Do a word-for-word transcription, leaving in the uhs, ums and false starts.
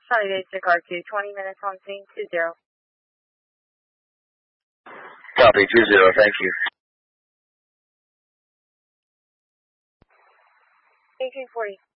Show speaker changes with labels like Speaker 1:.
Speaker 1: Charlie Basic R two, twenty minutes on scene, two zero.
Speaker 2: Copy, two zero, thank you.
Speaker 1: eighteen forty.